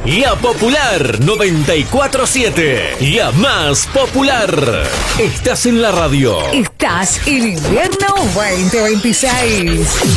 La Popular 94.7. La más popular. Estás en la radio. Estás en Invierno 2026.